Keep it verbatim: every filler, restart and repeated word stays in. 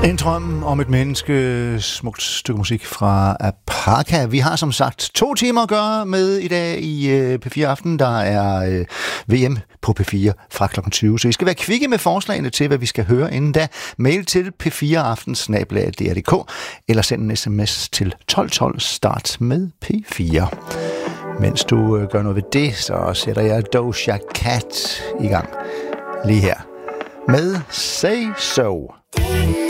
En drøm om et menneske, smukt stykke musik fra Apaka. Vi har som sagt to timer at gøre med i dag i P fire Aften. Der er V M på P fire fra klokken tyve, så I skal være kvikke med forslagene til, hvad vi skal høre inden da. Mail til p fire aften snabel-a d r punktum d k eller send en sms til tolv tolv. Start med P fire. Mens du gør noget ved det, så sætter jeg Doja Cat i gang lige her med Say So.